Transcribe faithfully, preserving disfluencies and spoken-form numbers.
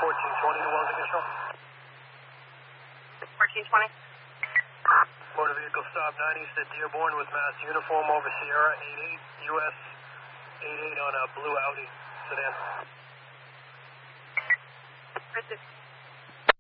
fourteen twenty to Wells Control. fourteen twenty. Motor vehicle stop nine east at Dearborn with mass uniform over Sierra eighty-eight, U S eighty-eight on a blue Audi sedan. Richard.